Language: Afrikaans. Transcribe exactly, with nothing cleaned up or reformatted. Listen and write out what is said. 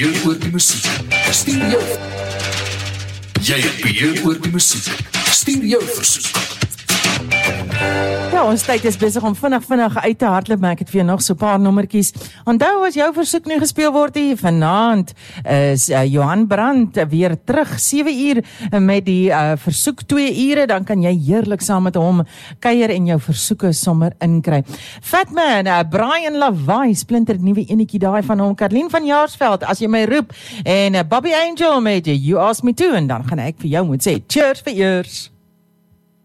beheer oor die musiek. Stuur jou. Jy het beheer oor die musiek. Stuur jou versoek. Ja, ons tyd is besig om vinnig vinnig uit te hardloop, maar ek het vir jou nog so 'n paar nommertjies. Onthou as jou versoek nie gespeel word hier vanaand, is uh, Johan Brandt weer terug sewe uur met die uh, versoek twee ure, dan kan jy heerlik saam met hom kuier en jou versoeke sommer inkry. Fatman, uh, Brian Lawai, splinter nuwe enetjie daai van hom, Karlien van Jaarsveld, as jy my roep, en uh, Bobby Angel met You Ask Me To, en dan gaan ek vir jou moet sê, cheers vir eers.